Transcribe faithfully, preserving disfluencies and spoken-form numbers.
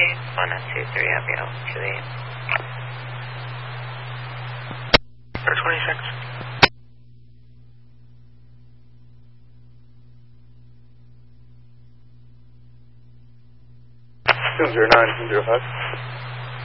eight, one two three, Abigail, two eight. Air twenty-six. two zero nine, two zero five.